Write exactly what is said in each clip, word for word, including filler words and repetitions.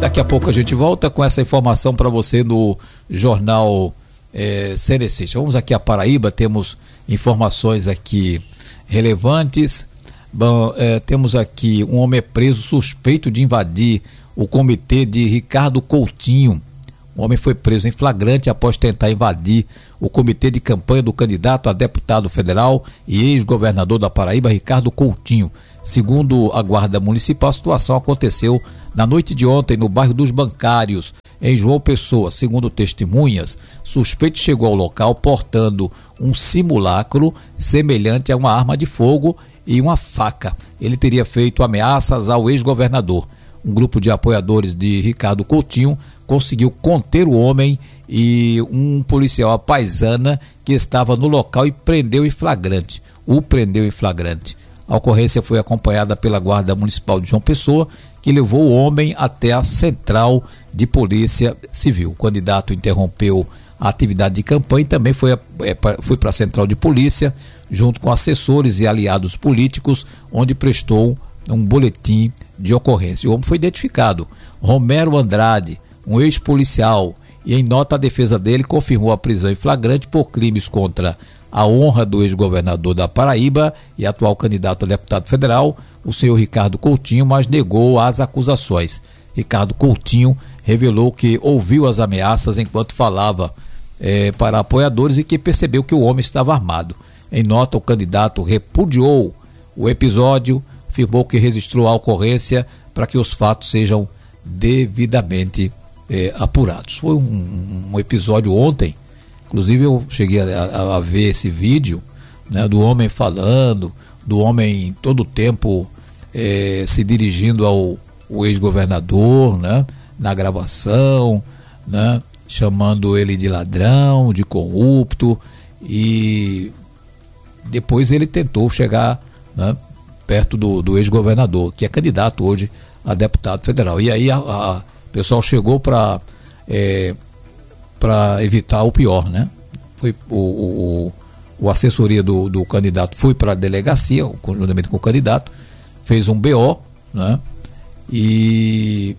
Daqui a pouco a gente volta com essa informação para você no Jornal é, Cenecista. Vamos aqui a Paraíba, temos informações aqui relevantes. Bom, é, temos aqui um homem preso suspeito de invadir o comitê de Ricardo Coutinho. O homem foi preso em flagrante após tentar invadir o comitê de campanha do candidato a deputado federal e ex-governador da Paraíba, Ricardo Coutinho. Segundo a Guarda Municipal, a situação aconteceu na noite de ontem no bairro dos Bancários, em João Pessoa. Segundo testemunhas, suspeito chegou ao local portando um simulacro semelhante a uma arma de fogo e uma faca. Ele teria feito ameaças ao ex-governador. Um grupo de apoiadores de Ricardo Coutinho conseguiu conter o homem e um policial à paisana que estava no local e prendeu em flagrante. O prendeu em flagrante. A ocorrência foi acompanhada pela Guarda Municipal de João Pessoa, que levou o homem até a Central de Polícia Civil. O candidato interrompeu a atividade de campanha e também foi, foi para a Central de Polícia, junto com assessores e aliados políticos, onde prestou um boletim de ocorrência. O homem foi identificado, Romero Andrade, um ex-policial, e em nota a defesa dele confirmou a prisão em flagrante por crimes contra a honra do ex-governador da Paraíba e atual candidato a deputado federal, o senhor Ricardo Coutinho, mas negou as acusações. Ricardo Coutinho revelou que ouviu as ameaças enquanto falava eh, para apoiadores e que percebeu que o homem estava armado. Em nota, o candidato repudiou o episódio, afirmou que registrou a ocorrência para que os fatos sejam devidamente eh, apurados. Foi um, um episódio ontem, inclusive eu cheguei a, a, a ver esse vídeo, né, do homem falando, do homem todo o tempo eh, se dirigindo ao, ao ex-governador, né, na gravação, né, chamando ele de ladrão, de corrupto, e depois ele tentou chegar, né, perto do, do ex-governador, que é candidato hoje a deputado federal. E aí o pessoal chegou para é, para evitar o pior, né? Foi o, o, o assessoria do, do candidato foi para a delegacia, conjuntamente com o candidato, fez um B O, né? E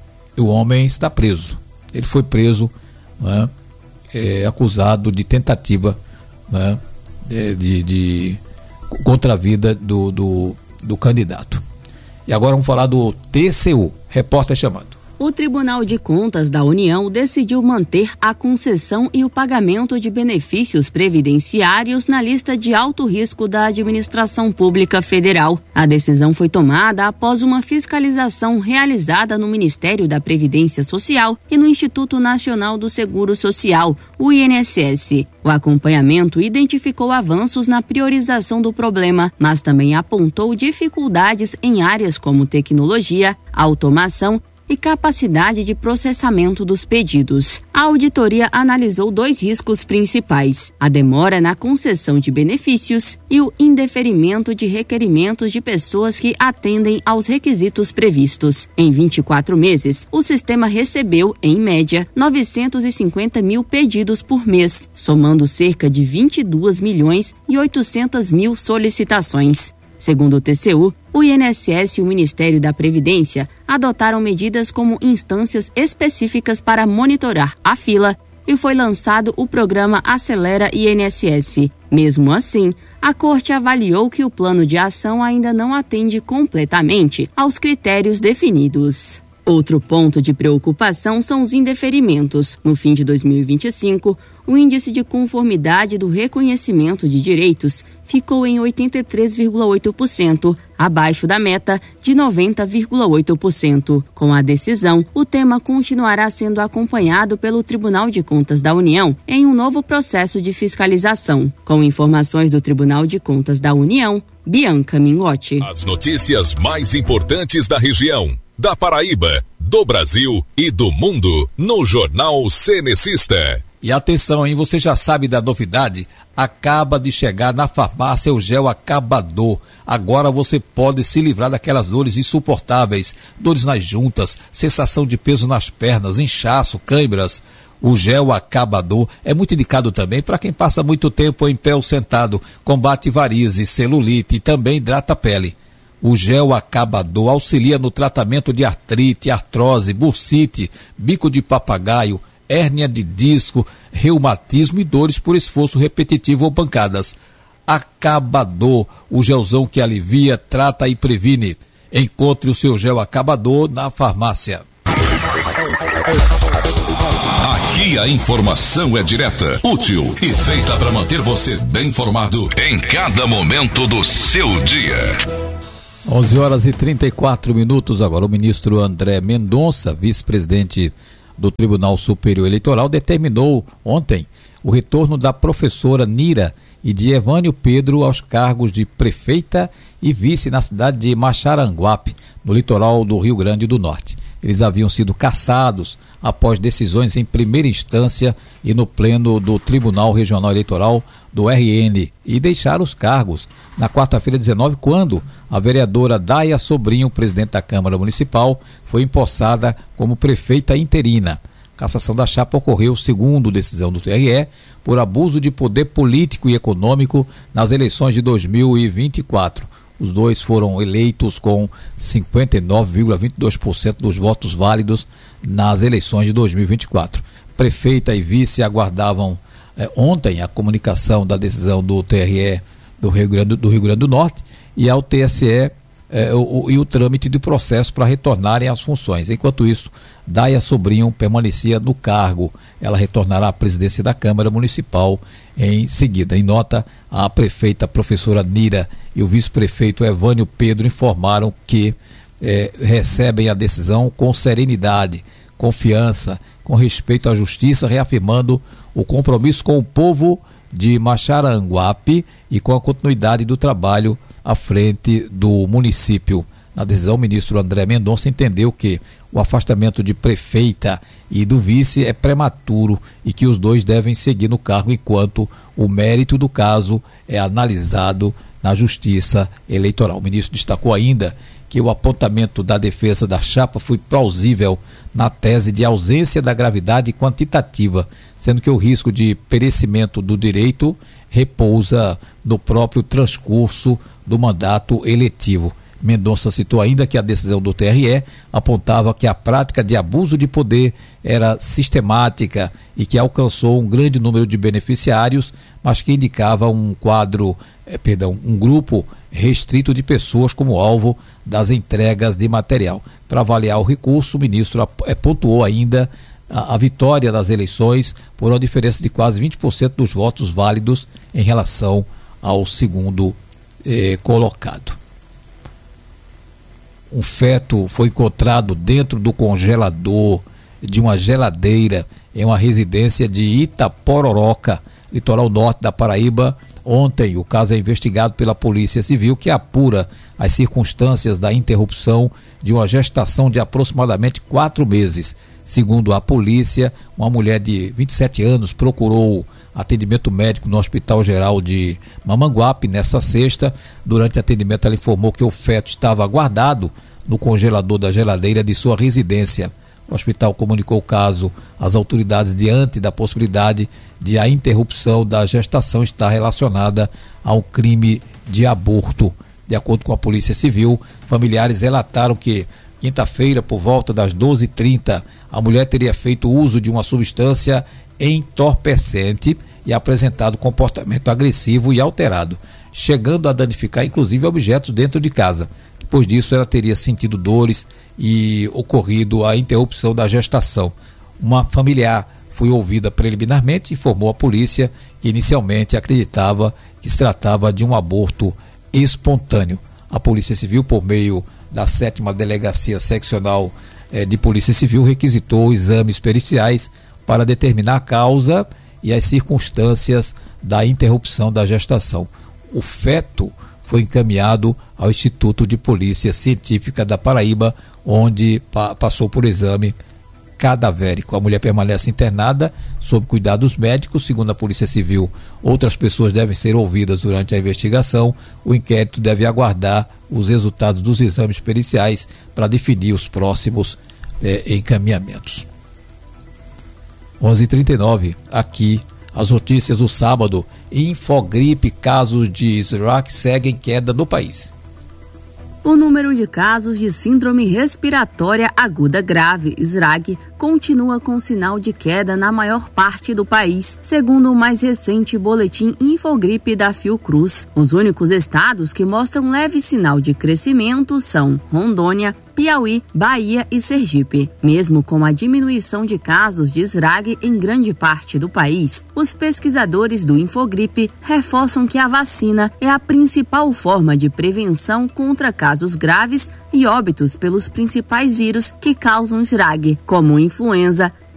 o homem está preso. Ele foi preso, né? É, acusado de tentativa, né? É, de, de contra a vida do, do, do candidato. E agora vamos falar do T C U. Repórter chamando. O Tribunal de Contas da União decidiu manter a concessão e o pagamento de benefícios previdenciários na lista de alto risco da Administração Pública Federal. A decisão foi tomada após uma fiscalização realizada no Ministério da Previdência Social e no Instituto Nacional do Seguro Social, o I N S S. O acompanhamento identificou avanços na priorização do problema, mas também apontou dificuldades em áreas como tecnologia, automação e capacidade de processamento dos pedidos. A auditoria analisou dois riscos principais: a demora na concessão de benefícios e o indeferimento de requerimentos de pessoas que atendem aos requisitos previstos. Em vinte e quatro meses, o sistema recebeu, em média, novecentos e cinquenta mil pedidos por mês, somando cerca de vinte e dois milhões e oitocentas mil solicitações. Segundo o T C U, o I N S S e o Ministério da Previdência adotaram medidas como instâncias específicas para monitorar a fila e foi lançado o programa Acelera I N S S. Mesmo assim, a Corte avaliou que o plano de ação ainda não atende completamente aos critérios definidos. Outro ponto de preocupação são os indeferimentos. No fim de dois mil e vinte e cinco, o índice de conformidade do reconhecimento de direitos ficou em oitenta e três vírgula oito por cento, abaixo da meta de noventa vírgula oito por cento. Com a decisão, o tema continuará sendo acompanhado pelo Tribunal de Contas da União em um novo processo de fiscalização. Com informações do Tribunal de Contas da União, Bianca Mingotti. As notícias mais importantes da região, da Paraíba, do Brasil e do mundo, no Jornal Cenecista. E atenção, hein? Você já sabe da novidade? Acaba de chegar na farmácia o gel acabador. Agora você pode se livrar daquelas dores insuportáveis, dores nas juntas, sensação de peso nas pernas, inchaço, câimbras. O gel acabador é muito indicado também para quem passa muito tempo em pé ou sentado, combate varizes, celulite e também hidrata a pele. O gel acabador auxilia no tratamento de artrite, artrose, bursite, bico de papagaio, hérnia de disco, reumatismo e dores por esforço repetitivo ou pancadas. Acabador, o gelzão que alivia, trata e previne. Encontre o seu gel acabador na farmácia. Aqui a informação é direta, útil e feita para manter você bem informado em cada momento do seu dia. onze horas e trinta e quatro minutos agora. O ministro André Mendonça, vice-presidente do Tribunal Superior Eleitoral, determinou ontem o retorno da professora Nira e de Evânio Pedro aos cargos de prefeita e vice na cidade de Maxaranguape, no litoral do Rio Grande do Norte. Eles haviam sido cassados após decisões em primeira instância e no pleno do Tribunal Regional Eleitoral do R N e deixaram os cargos na quarta-feira dezenove, quando a vereadora Daia Sobrinho, presidente da Câmara Municipal, foi empossada como prefeita interina. A cassação da chapa ocorreu, segundo decisão do T R E, por abuso de poder político e econômico nas eleições de dois mil e vinte e quatro. Os dois foram eleitos com cinquenta e nove vírgula vinte e dois por cento dos votos válidos nas eleições de dois mil e vinte e quatro. Prefeita e vice aguardavam eh, ontem a comunicação da decisão do T R E do Rio Grande do, Rio Grande do Norte e ao T S E eh, o, o, e o trâmite do processo para retornarem às funções. Enquanto isso, Daia Sobrinho permanecia no cargo. Ela retornará à presidência da Câmara Municipal em seguida. Em nota, a prefeita professora Nira e o vice-prefeito Evânio Pedro informaram que eh, recebem a decisão com serenidade, confiança, com respeito à justiça, reafirmando o compromisso com o povo de Maxaranguape e com a continuidade do trabalho à frente do município. Na decisão, o ministro André Mendonça entendeu que o afastamento de prefeita e do vice é prematuro e que os dois devem seguir no cargo enquanto o mérito do caso é analisado na Justiça Eleitoral. O ministro destacou ainda que o apontamento da defesa da chapa foi plausível na tese de ausência da gravidade quantitativa, sendo que o risco de perecimento do direito repousa no próprio transcurso do mandato eletivo. Mendonça citou ainda que a decisão do T R E apontava que a prática de abuso de poder era sistemática e que alcançou um grande número de beneficiários, mas que indicava um quadro, eh, perdão, um grupo restrito de pessoas como alvo das entregas de material. Para avaliar o recurso, o ministro eh, pontuou ainda a, a vitória das eleições por uma diferença de quase vinte por cento dos votos válidos em relação ao segundo eh, colocado. Um feto foi encontrado dentro do congelador de uma geladeira em uma residência de Itapororoca, litoral norte da Paraíba. Ontem, o caso é investigado pela Polícia Civil, que apura as circunstâncias da interrupção de uma gestação de aproximadamente quatro meses. Segundo a polícia, uma mulher de vinte e sete anos procurou atendimento médico no Hospital Geral de Mamanguape nessa sexta. Durante atendimento, ela informou que o feto estava guardado no congelador da geladeira de sua residência. O hospital comunicou o caso às autoridades diante da possibilidade de a interrupção da gestação estar relacionada ao crime de aborto. De acordo com a Polícia Civil, familiares relataram que quinta-feira, por volta das doze e trinta, a mulher teria feito uso de uma substância entorpecente e apresentado comportamento agressivo e alterado, chegando a danificar inclusive objetos dentro de casa. Depois disso, ela teria sentido dores e ocorrido a interrupção da gestação. Uma familiar foi ouvida preliminarmente e informou à polícia que inicialmente acreditava que se tratava de um aborto espontâneo. A Polícia Civil, por meio da sétima Delegacia Seccional eh, de Polícia Civil, requisitou exames periciais para determinar a causa e as circunstâncias da interrupção da gestação. O feto foi encaminhado ao Instituto de Polícia Científica da Paraíba, onde pa- passou por exame cadavérico. A mulher permanece internada sob cuidados médicos. Segundo a Polícia Civil, outras pessoas devem ser ouvidas durante a investigação. O inquérito deve aguardar os resultados dos exames periciais para definir os próximos eh, encaminhamentos. onze e trinta e nove, aqui as notícias do sábado. Infogripe, casos de Sriracha seguem queda no país. O número de casos de síndrome respiratória aguda grave, S R A G, continua com sinal de queda na maior parte do país, segundo o mais recente boletim Infogripe da Fiocruz. Os únicos estados que mostram leve sinal de crescimento são Rondônia, Piauí, Bahia e Sergipe. Mesmo com a diminuição de casos de S R A G em grande parte do país, os pesquisadores do Infogripe reforçam que a vacina é a principal forma de prevenção contra casos graves e óbitos pelos principais vírus que causam S R A G, como influenza,